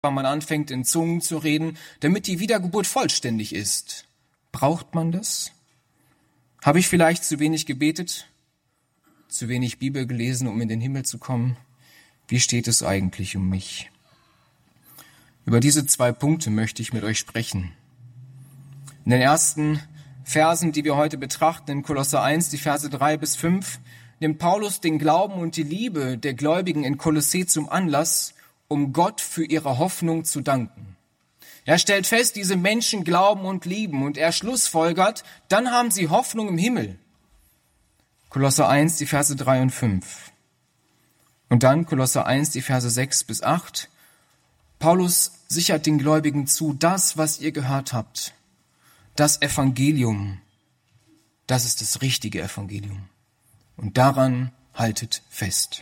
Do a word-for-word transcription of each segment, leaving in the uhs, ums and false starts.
weil man anfängt, in Zungen zu reden, damit die Wiedergeburt vollständig ist. Braucht man das? Habe ich vielleicht zu wenig gebetet? Zu wenig Bibel gelesen, um in den Himmel zu kommen? Wie steht es eigentlich um mich? Über diese zwei Punkte möchte ich mit euch sprechen. In den ersten Versen, die wir heute betrachten, in Kolosser eins, die Verse drei bis fünf, nimmt Paulus den Glauben und die Liebe der Gläubigen in Kolossä zum Anlass, um Gott für ihre Hoffnung zu danken. Er stellt fest, diese Menschen glauben und lieben, und er schlussfolgert, dann haben sie Hoffnung im Himmel. Kolosser eins, die Verse drei und fünf. Und dann Kolosser eins, die Verse sechs bis acht. Paulus sichert den Gläubigen zu, das, was ihr gehört habt, das Evangelium, das ist das richtige Evangelium. Und daran haltet fest.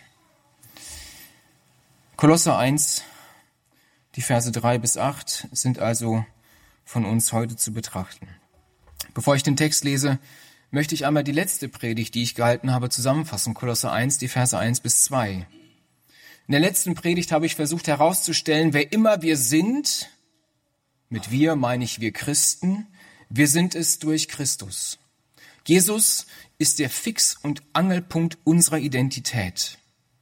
Kolosser eins, die Verse drei bis acht, sind also von uns heute zu betrachten. Bevor ich den Text lese, möchte ich einmal die letzte Predigt, die ich gehalten habe, zusammenfassen. Kolosser eins, die Verse eins bis zwei. In der letzten Predigt habe ich versucht herauszustellen, wer immer wir sind, mit wir meine ich wir Christen, wir sind es durch Christus. Jesus ist der Fix- und Angelpunkt unserer Identität.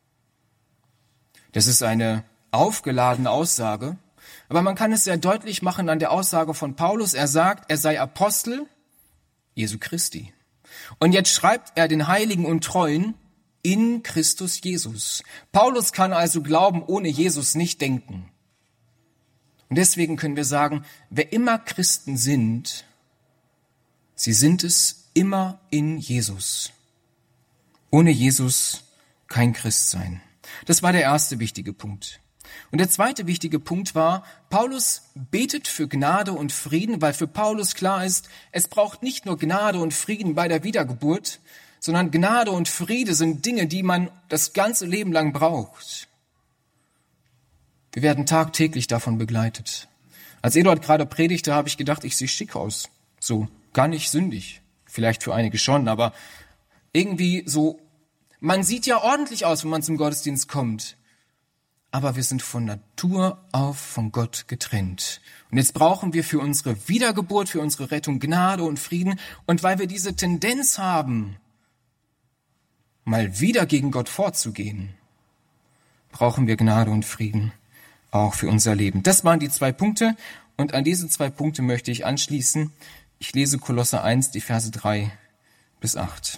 Das ist eine aufgeladene Aussage, aber man kann es sehr deutlich machen an der Aussage von Paulus. Er sagt, er sei Apostel Jesu Christi. Und jetzt schreibt er den Heiligen und Treuen in Christus Jesus. Paulus kann also glauben, ohne Jesus nicht denken. Und deswegen können wir sagen, wer immer Christen sind, sie sind es immer in Jesus. Ohne Jesus kein Christsein. Das war der erste wichtige Punkt. Und der zweite wichtige Punkt war, Paulus betet für Gnade und Frieden, weil für Paulus klar ist, es braucht nicht nur Gnade und Frieden bei der Wiedergeburt, sondern Gnade und Friede sind Dinge, die man das ganze Leben lang braucht. Wir werden tagtäglich davon begleitet. Als Eduard gerade predigte, habe ich gedacht, ich sehe schick aus. So, gar nicht sündig. Vielleicht für einige schon, aber irgendwie so, man sieht ja ordentlich aus, wenn man zum Gottesdienst kommt. Aber wir sind von Natur auf von Gott getrennt. Und jetzt brauchen wir für unsere Wiedergeburt, für unsere Rettung Gnade und Frieden. Und weil wir diese Tendenz haben, mal wieder gegen Gott vorzugehen, brauchen wir Gnade und Frieden auch für unser Leben. Das waren die zwei Punkte. Und an diese zwei Punkte möchte ich anschließen. Ich lese Kolosser eins, die Verse drei bis acht.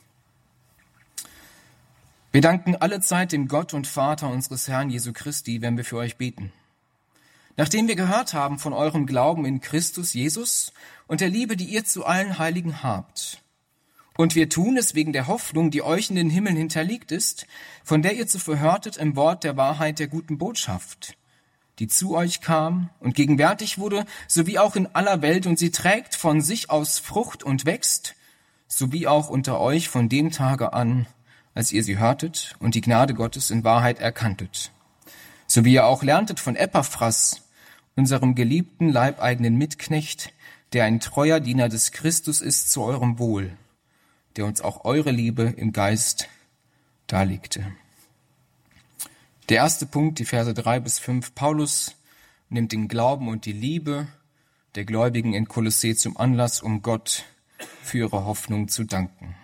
Wir danken allezeit dem Gott und Vater unseres Herrn Jesu Christi, wenn wir für euch beten. Nachdem wir gehört haben von eurem Glauben in Christus Jesus und der Liebe, die ihr zu allen Heiligen habt. Und wir tun es wegen der Hoffnung, die euch in den Himmeln hinterlegt ist, von der ihr zuvor hörtet im Wort der Wahrheit der guten Botschaft, die zu euch kam und gegenwärtig wurde, sowie auch in aller Welt, und sie trägt von sich aus Frucht und wächst, sowie auch unter euch von dem Tage an, als ihr sie hörtet und die Gnade Gottes in Wahrheit erkanntet. So wie ihr auch lerntet von Epaphras, unserem geliebten leibeigenen Mitknecht, der ein treuer Diener des Christus ist zu eurem Wohl, der uns auch eure Liebe im Geist darlegte. Der erste Punkt, die Verse drei bis fünf. Paulus nimmt den Glauben und die Liebe der Gläubigen in Kolossä zum Anlass, um Gott für ihre Hoffnung zu danken.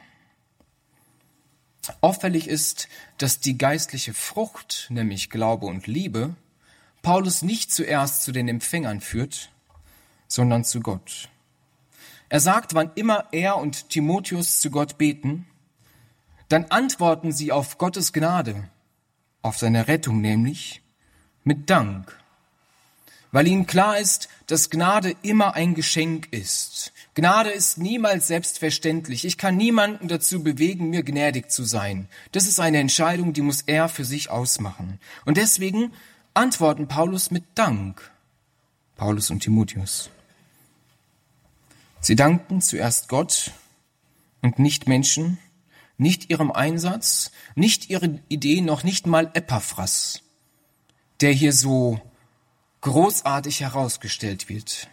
Auffällig ist, dass die geistliche Frucht, nämlich Glaube und Liebe, Paulus nicht zuerst zu den Empfängern führt, sondern zu Gott. Er sagt, wann immer er und Timotheus zu Gott beten, dann antworten sie auf Gottes Gnade, auf seine Rettung nämlich, mit Dank. Weil ihnen klar ist, dass Gnade immer ein Geschenk ist. Gnade ist niemals selbstverständlich. Ich kann niemanden dazu bewegen, mir gnädig zu sein. Das ist eine Entscheidung, die muss er für sich ausmachen. Und deswegen antworten Paulus mit Dank. Paulus und Timotheus. Sie danken zuerst Gott und nicht Menschen, nicht ihrem Einsatz, nicht ihre Idee, noch nicht mal Epaphras, der hier so großartig herausgestellt wird.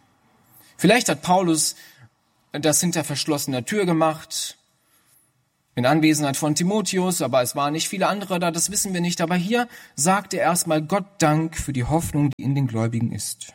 Vielleicht hat Paulus das hinter verschlossener Tür gemacht. in Anwesenheit von Timotheus, aber es waren nicht viele andere da, das wissen wir nicht. Aber hier sagt er erstmal Gott Dank für die Hoffnung, die in den Gläubigen ist.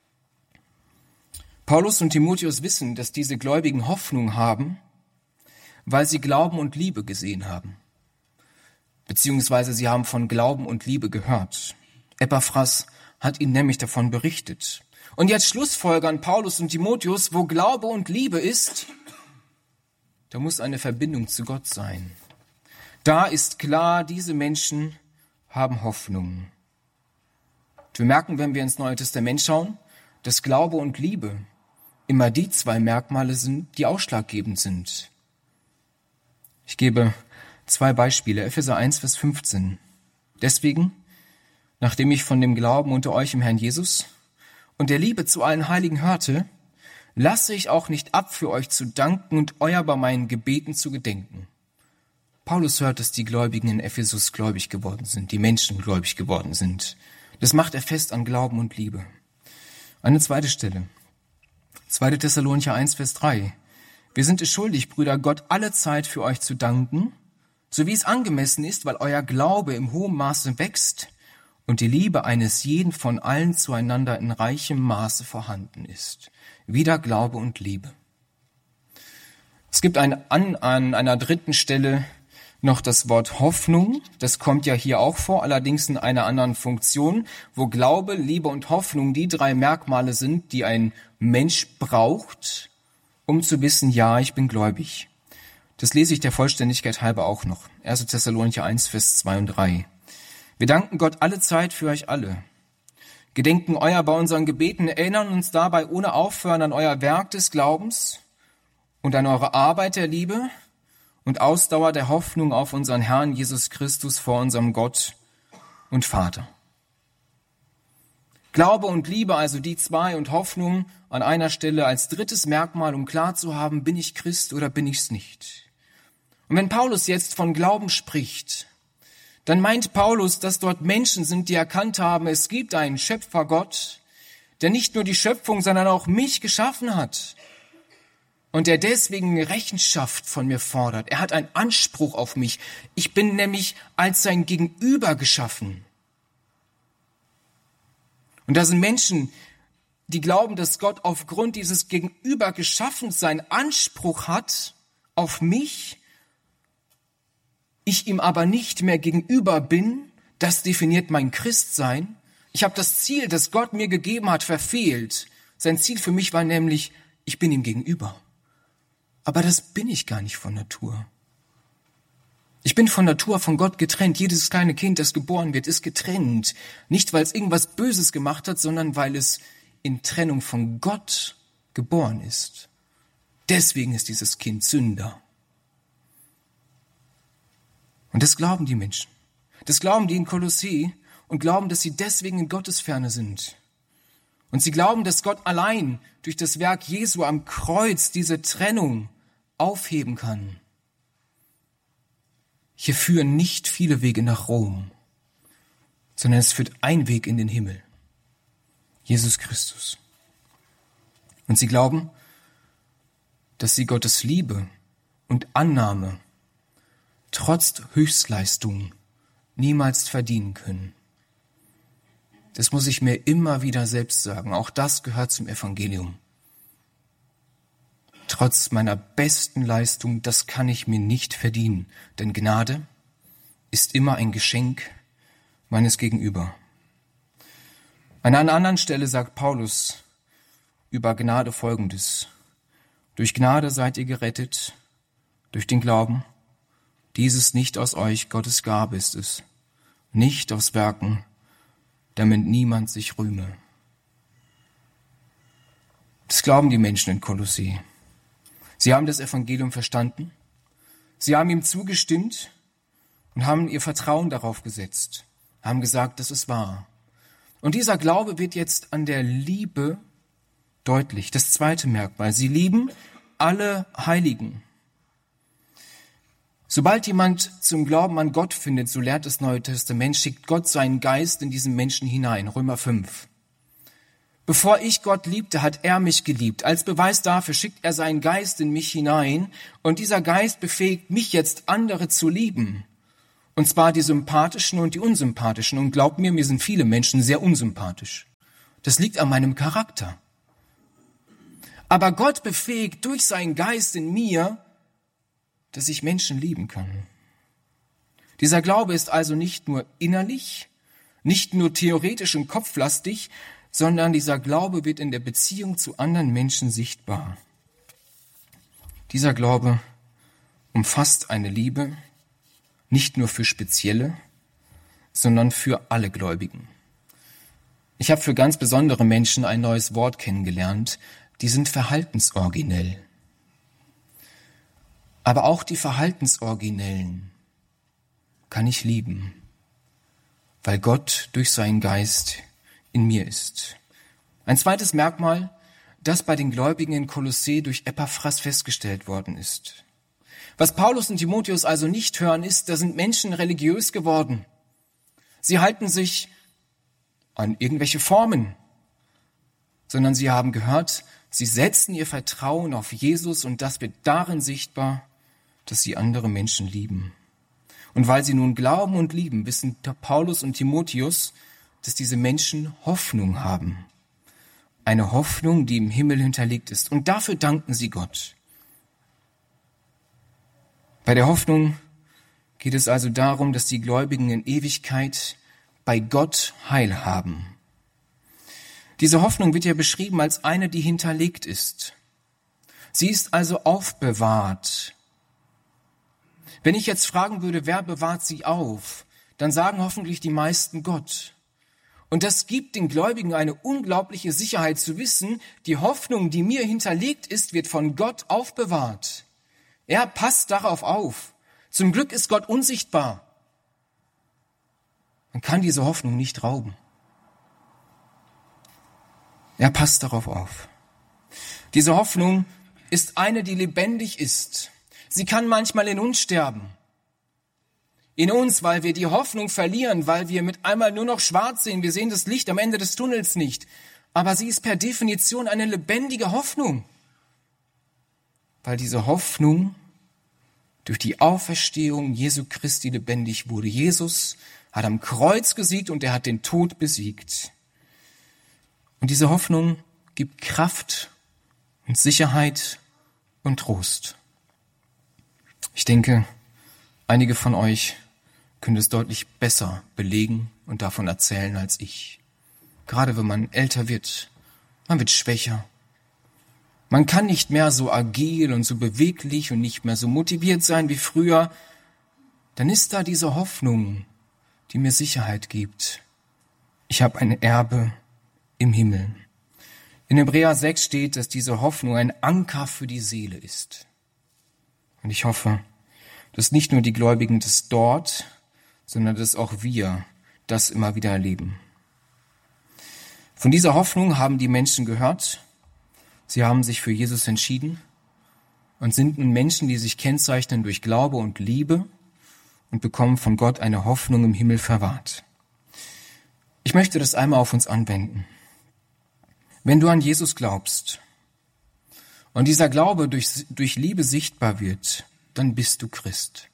Paulus und Timotheus wissen, dass diese Gläubigen Hoffnung haben, weil sie Glauben und Liebe gesehen haben. Beziehungsweise sie haben von Glauben und Liebe gehört. Epaphras hat ihnen nämlich davon berichtet. Und jetzt schlussfolgern Paulus und Timotheus, wo Glaube und Liebe ist, da muss eine Verbindung zu Gott sein. Da ist klar, diese Menschen haben Hoffnung. Und wir merken, wenn wir ins Neue Testament schauen, dass Glaube und Liebe immer die zwei Merkmale sind, die ausschlaggebend sind. Ich gebe zwei Beispiele. Epheser eins, Vers fünfzehn. Deswegen, nachdem ich von dem Glauben unter euch im Herrn Jesus und der Liebe zu allen Heiligen hörte, lasse ich auch nicht ab, für euch zu danken und euer bei meinen Gebeten zu gedenken. Paulus hört, dass die Gläubigen in Ephesus gläubig geworden sind, die Menschen gläubig geworden sind. Das macht er fest an Glauben und Liebe. Eine zweite Stelle. zweiter Thessalonicher eins, Vers drei. Wir sind es schuldig, Brüder, Gott alle Zeit für euch zu danken, so wie es angemessen ist, weil euer Glaube im hohen Maße wächst und die Liebe eines jeden von allen zueinander in reichem Maße vorhanden ist. Wieder Glaube und Liebe. Es gibt ein, an, an einer dritten Stelle noch das Wort Hoffnung. Das kommt ja hier auch vor, allerdings in einer anderen Funktion, wo Glaube, Liebe und Hoffnung die drei Merkmale sind, die ein Mensch braucht, um zu wissen, ja, ich bin gläubig. Das lese ich der Vollständigkeit halber auch noch. erster Thessalonicher eins, Vers zwei und drei. Wir danken Gott alle Zeit für euch alle. Gedenken euer bei unseren Gebeten, erinnern uns dabei ohne Aufhören an euer Werk des Glaubens und an eure Arbeit der Liebe und Ausdauer der Hoffnung auf unseren Herrn Jesus Christus vor unserem Gott und Vater. Glaube und Liebe, also die zwei, und Hoffnung an einer Stelle als drittes Merkmal, um klar zu haben, bin ich Christ oder bin ich's nicht. Und wenn Paulus jetzt von Glauben spricht, dann meint Paulus, dass dort Menschen sind, die erkannt haben, es gibt einen Schöpfer Gott, der nicht nur die Schöpfung, sondern auch mich geschaffen hat und der deswegen Rechenschaft von mir fordert. Er hat einen Anspruch auf mich. Ich bin nämlich als sein Gegenüber geschaffen. Und da sind Menschen, die glauben, dass Gott aufgrund dieses Gegenüber geschaffen seinen Anspruch hat auf mich, ich ihm aber nicht mehr gegenüber bin, das definiert mein Christsein. Ich habe das Ziel, das Gott mir gegeben hat, verfehlt. Sein Ziel für mich war nämlich, ich bin ihm gegenüber. Aber das bin ich gar nicht von Natur. Ich bin von Natur von Gott getrennt. Jedes kleine Kind, das geboren wird, ist getrennt. Nicht, weil es irgendwas Böses gemacht hat, sondern weil es in Trennung von Gott geboren ist. Deswegen ist dieses Kind Sünder. Und das glauben die Menschen. Das glauben die in Kolossee und glauben, dass sie deswegen in Gottes Ferne sind. Und sie glauben, dass Gott allein durch das Werk Jesu am Kreuz diese Trennung aufheben kann. Hier führen nicht viele Wege nach Rom, sondern es führt ein Weg in den Himmel. Jesus Christus. Und sie glauben, dass sie Gottes Liebe und Annahme trotz Höchstleistung niemals verdienen können. Das muss ich mir immer wieder selbst sagen. Auch das gehört zum Evangelium. Trotz meiner besten Leistung, das kann ich mir nicht verdienen. Denn Gnade ist immer ein Geschenk meines Gegenüber. An einer anderen Stelle sagt Paulus über Gnade Folgendes. Durch Gnade seid ihr gerettet, durch den Glauben. Dieses nicht aus euch, Gottes Gabe ist es, nicht aus Werken, damit niemand sich rühme. Das glauben die Menschen in Kolossee. Sie haben das Evangelium verstanden, sie haben ihm zugestimmt und haben ihr Vertrauen darauf gesetzt, haben gesagt, das ist wahr. Und dieser Glaube wird jetzt an der Liebe deutlich. Das zweite Merkmal, sie lieben alle Heiligen. Sobald jemand zum Glauben an Gott findet, so lehrt das Neue Testament, schickt Gott seinen Geist in diesen Menschen hinein. Römer fünf. Bevor ich Gott liebte, hat er mich geliebt. Als Beweis dafür schickt er seinen Geist in mich hinein und dieser Geist befähigt mich jetzt, andere zu lieben. Und zwar die sympathischen und die unsympathischen. Und glaubt mir, mir sind viele Menschen sehr unsympathisch. Das liegt an meinem Charakter. Aber Gott befähigt durch seinen Geist in mir, dass ich Menschen lieben kann. Dieser Glaube ist also nicht nur innerlich, nicht nur theoretisch und kopflastig, sondern dieser Glaube wird in der Beziehung zu anderen Menschen sichtbar. Dieser Glaube umfasst eine Liebe, nicht nur für Spezielle, sondern für alle Gläubigen. Ich habe für ganz besondere Menschen ein neues Wort kennengelernt, die sind verhaltensoriginell. Aber auch die Verhaltensoriginellen kann ich lieben, weil Gott durch seinen Geist in mir ist. Ein zweites Merkmal, das bei den Gläubigen in Kolossä durch Epaphras festgestellt worden ist. Was Paulus und Timotheus also nicht hören, ist, da sind Menschen religiös geworden. Sie halten sich an irgendwelche Formen, sondern sie haben gehört, sie setzen ihr Vertrauen auf Jesus und das wird darin sichtbar, dass sie andere Menschen lieben. Und weil sie nun glauben und lieben, wissen Paulus und Timotheus, dass diese Menschen Hoffnung haben. Eine Hoffnung, die im Himmel hinterlegt ist. Und dafür danken sie Gott. Bei der Hoffnung geht es also darum, dass die Gläubigen in Ewigkeit bei Gott Heil haben. Diese Hoffnung wird ja beschrieben als eine, die hinterlegt ist. Sie ist also aufbewahrt. Wenn ich jetzt fragen würde, wer bewahrt sie auf, dann sagen hoffentlich die meisten Gott. Und das gibt den Gläubigen eine unglaubliche Sicherheit zu wissen, die Hoffnung, die mir hinterlegt ist, wird von Gott aufbewahrt. Er passt darauf auf. Zum Glück ist Gott unsichtbar. Man kann diese Hoffnung nicht rauben. Er passt darauf auf. Diese Hoffnung ist eine, die lebendig ist. Sie kann manchmal in uns sterben. In uns, weil wir die Hoffnung verlieren, weil wir mit einmal nur noch schwarz sehen. Wir sehen das Licht am Ende des Tunnels nicht. Aber sie ist per Definition eine lebendige Hoffnung. Weil diese Hoffnung durch die Auferstehung Jesu Christi lebendig wurde. Jesus hat am Kreuz gesiegt und er hat den Tod besiegt. Und diese Hoffnung gibt Kraft und Sicherheit und Trost. Ich denke, einige von euch können es deutlich besser belegen und davon erzählen als ich. Gerade wenn man älter wird, man wird schwächer. Man kann nicht mehr so agil und so beweglich und nicht mehr so motiviert sein wie früher. Dann ist da diese Hoffnung, die mir Sicherheit gibt. Ich habe ein Erbe im Himmel. In Hebräer sechs steht, dass diese Hoffnung ein Anker für die Seele ist. Und ich hoffe, dass nicht nur die Gläubigen das dort, sondern dass auch wir das immer wieder erleben. Von dieser Hoffnung haben die Menschen gehört. Sie haben sich für Jesus entschieden und sind nun Menschen, die sich kennzeichnen durch Glaube und Liebe und bekommen von Gott eine Hoffnung im Himmel verwahrt. Ich möchte das einmal auf uns anwenden. Wenn du an Jesus glaubst und dieser Glaube durch, durch Liebe sichtbar wird, dann bist du Christ.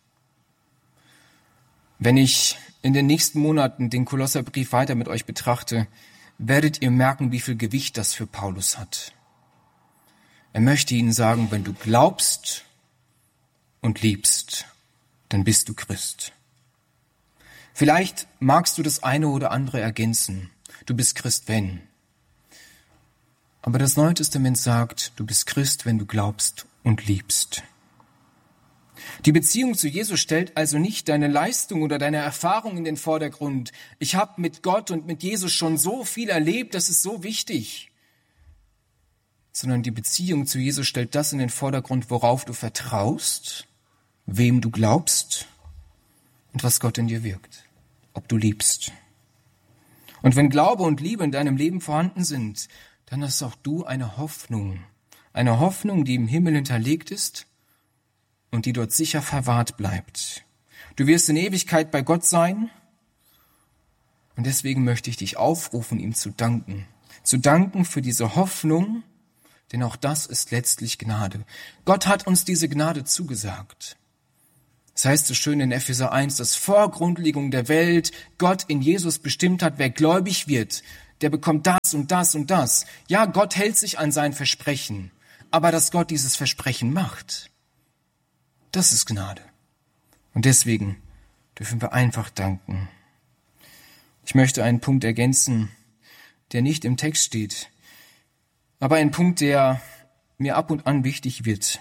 Wenn ich in den nächsten Monaten den Kolosserbrief weiter mit euch betrachte, werdet ihr merken, wie viel Gewicht das für Paulus hat. Er möchte ihnen sagen, wenn du glaubst und liebst, dann bist du Christ. Vielleicht magst du das eine oder andere ergänzen. Du bist Christ, wenn. Aber das Neue Testament sagt, du bist Christ, wenn du glaubst und liebst. Die Beziehung zu Jesus stellt also nicht deine Leistung oder deine Erfahrung in den Vordergrund. Ich habe mit Gott und mit Jesus schon so viel erlebt, das ist so wichtig. Sondern die Beziehung zu Jesus stellt das in den Vordergrund, worauf du vertraust, wem du glaubst und was Gott in dir wirkt, ob du liebst. Und wenn Glaube und Liebe in deinem Leben vorhanden sind, dann hast auch du eine Hoffnung, eine Hoffnung, die im Himmel hinterlegt ist und die dort sicher verwahrt bleibt. Du wirst in Ewigkeit bei Gott sein und deswegen möchte ich dich aufrufen, ihm zu danken. zu danken für diese Hoffnung, denn auch das ist letztlich Gnade. Gott hat uns diese Gnade zugesagt. Das heißt so schön in Epheser eins, dass vor Grundlegung der Welt Gott in Jesus bestimmt hat, wer gläubig wird, der bekommt das und das und das. Ja, Gott hält sich an sein Versprechen, aber dass Gott dieses Versprechen macht, das ist Gnade. Und deswegen dürfen wir einfach danken. Ich möchte einen Punkt ergänzen, der nicht im Text steht, aber ein Punkt, der mir ab und an wichtig wird.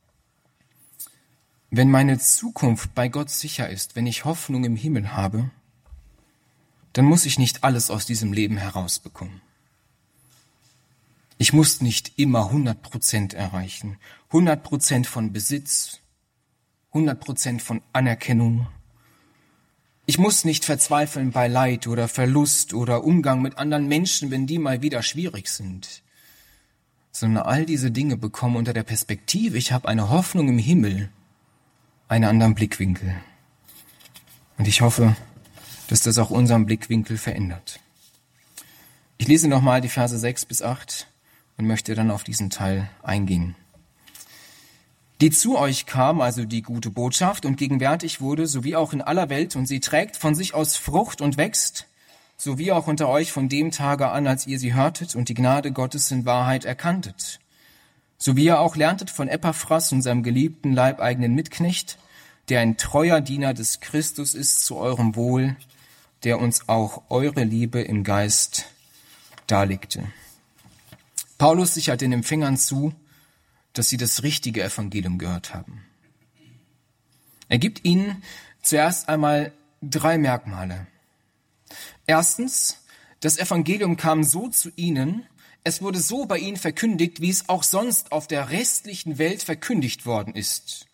Wenn meine Zukunft bei Gott sicher ist, wenn ich Hoffnung im Himmel habe, dann muss ich nicht alles aus diesem Leben herausbekommen. Ich muss nicht immer hundert Prozent erreichen, hundert Prozent von Besitz, hundert Prozent von Anerkennung. Ich muss nicht verzweifeln bei Leid oder Verlust oder Umgang mit anderen Menschen, wenn die mal wieder schwierig sind, sondern all diese Dinge bekommen unter der Perspektive, ich habe eine Hoffnung im Himmel, einen anderen Blickwinkel. Und ich hoffe, dass das auch unseren Blickwinkel verändert. Ich lese nochmal die Verse sechs bis acht und möchte dann auf diesen Teil eingehen. Die zu euch kam, also die gute Botschaft, und gegenwärtig wurde, sowie auch in aller Welt, und sie trägt von sich aus Frucht und wächst, sowie auch unter euch von dem Tage an, als ihr sie hörtet und die Gnade Gottes in Wahrheit erkanntet. So wie ihr auch lerntet von Epaphras, unserem geliebten leibeigenen Mitknecht, der ein treuer Diener des Christus ist zu eurem Wohl, der uns auch eure Liebe im Geist darlegte. Paulus sichert den Empfängern zu, dass sie das richtige Evangelium gehört haben. Er gibt ihnen zuerst einmal drei Merkmale. Erstens, das Evangelium kam so zu ihnen, es wurde so bei ihnen verkündigt, wie es auch sonst auf der restlichen Welt verkündigt worden ist.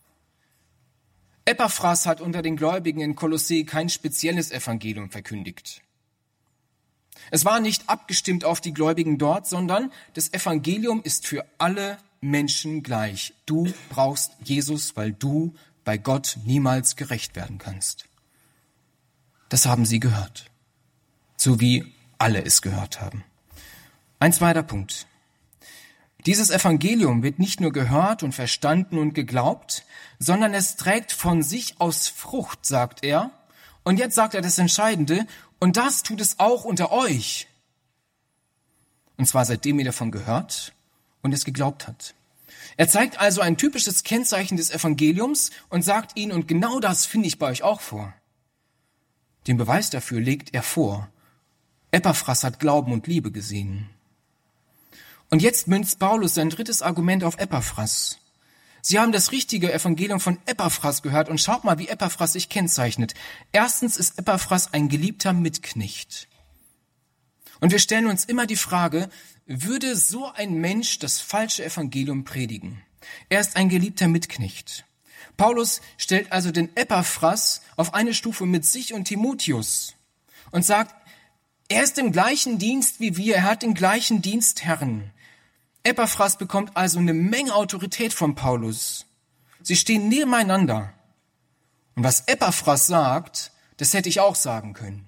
Epaphras hat unter den Gläubigen in Kolossee kein spezielles Evangelium verkündigt. Es war nicht abgestimmt auf die Gläubigen dort, sondern das Evangelium ist für alle Menschen gleich. Du brauchst Jesus, weil du bei Gott niemals gerecht werden kannst. Das haben sie gehört, so wie alle es gehört haben. Ein zweiter Punkt. Dieses Evangelium wird nicht nur gehört und verstanden und geglaubt, sondern es trägt von sich aus Frucht, sagt er. Und jetzt sagt er das Entscheidende, und das tut es auch unter euch. Und zwar seitdem ihr davon gehört und es geglaubt hat. Er zeigt also ein typisches Kennzeichen des Evangeliums und sagt ihnen, und genau das finde ich bei euch auch vor. Den Beweis dafür legt er vor. Epaphras hat Glauben und Liebe gesehen. Und jetzt münzt Paulus sein drittes Argument auf Epaphras. Sie haben das richtige Evangelium von Epaphras gehört und schaut mal, wie Epaphras sich kennzeichnet. Erstens ist Epaphras ein geliebter Mitknecht. Und wir stellen uns immer die Frage, würde so ein Mensch das falsche Evangelium predigen? Er ist ein geliebter Mitknecht. Paulus stellt also den Epaphras auf eine Stufe mit sich und Timotheus und sagt, er ist im gleichen Dienst wie wir, er hat den gleichen Dienstherrn. Epaphras bekommt also eine Menge Autorität von Paulus. Sie stehen nebeneinander. Und was Epaphras sagt, das hätte ich auch sagen können.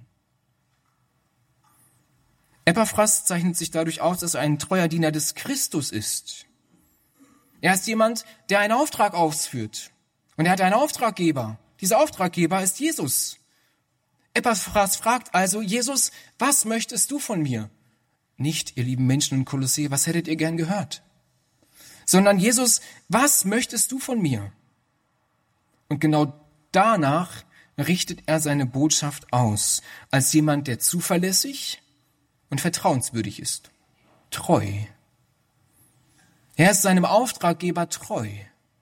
Epaphras zeichnet sich dadurch aus, dass er ein treuer Diener des Christus ist. Er ist jemand, der einen Auftrag ausführt. Und er hat einen Auftraggeber. Dieser Auftraggeber ist Jesus. Epaphras fragt also, Jesus, was möchtest du von mir? Nicht, ihr lieben Menschen in Kolossee, was hättet ihr gern gehört? Sondern Jesus, was möchtest du von mir? Und genau danach richtet er seine Botschaft aus, als jemand, der zuverlässig und vertrauenswürdig ist. Treu. Er ist seinem Auftraggeber treu.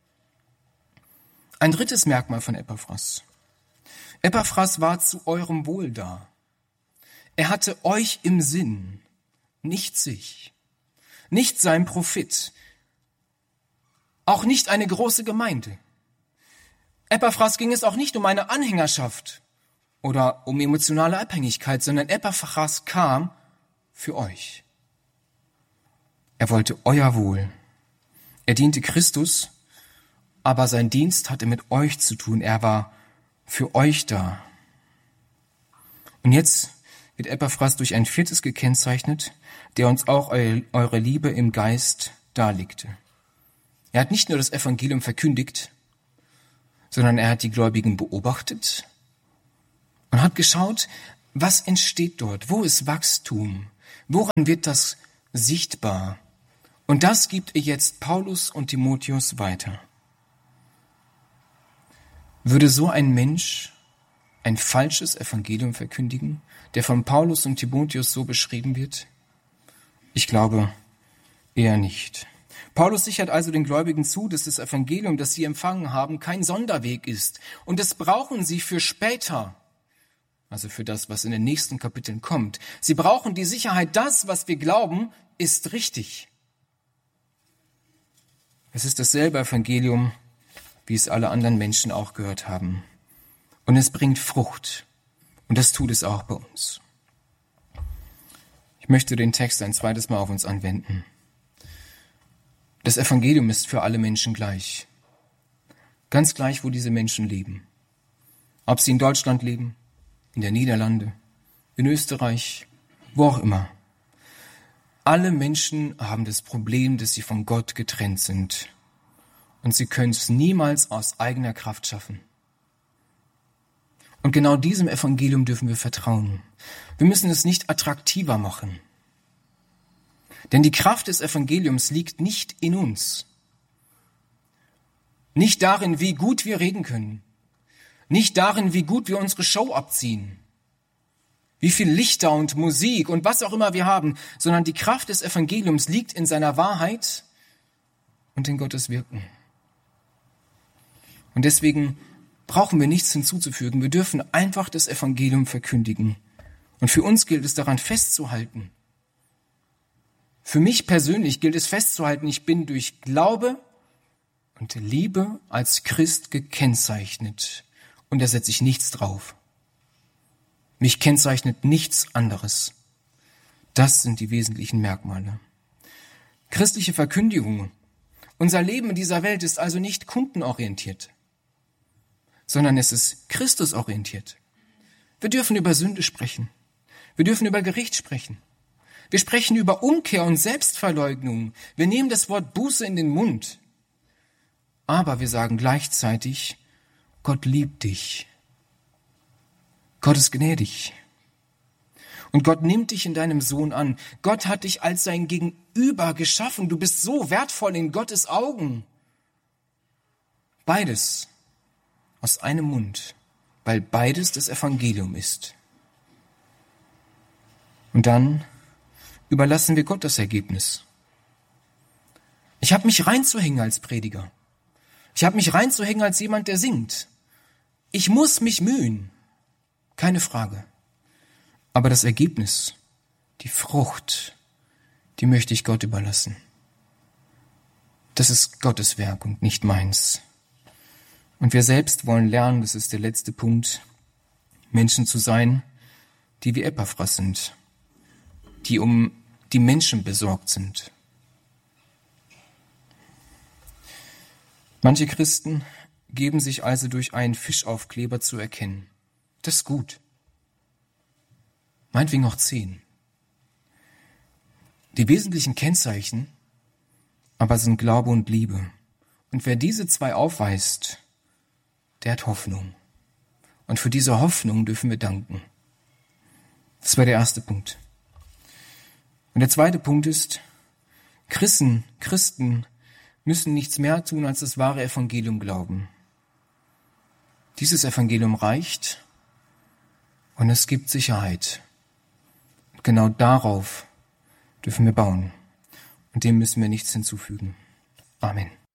Ein drittes Merkmal von Epaphras. Epaphras war zu eurem Wohl da. Er hatte euch im Sinn, nicht sich, nicht sein Profit, auch nicht eine große Gemeinde. Epaphras ging es auch nicht um eine Anhängerschaft oder um emotionale Abhängigkeit, sondern Epaphras kam für euch. Er wollte euer Wohl. Er diente Christus, aber sein Dienst hatte mit euch zu tun. Er war für euch da. Und jetzt wird Epaphras durch ein viertes gekennzeichnet, der uns auch eu- eure Liebe im Geist darlegte. Er hat nicht nur das Evangelium verkündigt, sondern er hat die Gläubigen beobachtet und hat geschaut, was entsteht dort, wo ist Wachstum, woran wird das sichtbar. Und das gibt er jetzt Paulus und Timotheus weiter. Würde so ein Mensch ein falsches Evangelium verkündigen, der von Paulus und Timotheus so beschrieben wird? Ich glaube eher nicht. Paulus sichert also den Gläubigen zu, dass das Evangelium, das sie empfangen haben, kein Sonderweg ist. Und das brauchen sie für später, also für das, was in den nächsten Kapiteln kommt. Sie brauchen die Sicherheit, das, was wir glauben, ist richtig. Es ist dasselbe Evangelium, wie es alle anderen Menschen auch gehört haben. Und es bringt Frucht. Und das tut es auch bei uns. Ich möchte den Text ein zweites Mal auf uns anwenden. Das Evangelium ist für alle Menschen gleich. Ganz gleich, wo diese Menschen leben. Ob sie in Deutschland leben, in der Niederlande, in Österreich, wo auch immer. Alle Menschen haben das Problem, dass sie von Gott getrennt sind. Und sie können es niemals aus eigener Kraft schaffen. Und genau diesem Evangelium dürfen wir vertrauen. Wir müssen es nicht attraktiver machen. Denn die Kraft des Evangeliums liegt nicht in uns. Nicht darin, wie gut wir reden können. Nicht darin, wie gut wir unsere Show abziehen. Wie viel Lichter und Musik und was auch immer wir haben. Sondern die Kraft des Evangeliums liegt in seiner Wahrheit und in Gottes Wirken. Und deswegen brauchen wir nichts hinzuzufügen. Wir dürfen einfach das Evangelium verkündigen. Und für uns gilt es daran festzuhalten. Für mich persönlich gilt es festzuhalten, ich bin durch Glaube und Liebe als Christ gekennzeichnet. Und da setze ich nichts drauf. Mich kennzeichnet nichts anderes. Das sind die wesentlichen Merkmale. Christliche Verkündigung. Unser Leben in dieser Welt ist also nicht kundenorientiert, sondern es ist Christusorientiert. Wir dürfen über Sünde sprechen. Wir dürfen über Gericht sprechen. Wir sprechen über Umkehr und Selbstverleugnung. Wir nehmen das Wort Buße in den Mund. Aber wir sagen gleichzeitig, Gott liebt dich. Gott ist gnädig. Und Gott nimmt dich in deinem Sohn an. Gott hat dich als sein Gegenüber geschaffen. Du bist so wertvoll in Gottes Augen. Beides aus einem Mund, weil beides das Evangelium ist. Und dann überlassen wir Gott das Ergebnis. Ich habe mich reinzuhängen als Prediger. Ich habe mich reinzuhängen als jemand, der singt. Ich muss mich mühen, keine Frage. Aber das Ergebnis, die Frucht, die möchte ich Gott überlassen. Das ist Gottes Werk und nicht meins. Und wir selbst wollen lernen, das ist der letzte Punkt, Menschen zu sein, die wie Epaphras sind, die um die Menschen besorgt sind. Manche Christen geben sich also durch einen Fischaufkleber zu erkennen. Das ist gut. Meinetwegen auch zehn. Die wesentlichen Kennzeichen aber sind Glaube und Liebe. Und wer diese zwei aufweist, der hat Hoffnung. Und für diese Hoffnung dürfen wir danken. Das war der erste Punkt. Und der zweite Punkt ist, Christen, Christen müssen nichts mehr tun, als das wahre Evangelium glauben. Dieses Evangelium reicht und es gibt Sicherheit. Und genau darauf dürfen wir bauen. Und dem müssen wir nichts hinzufügen. Amen.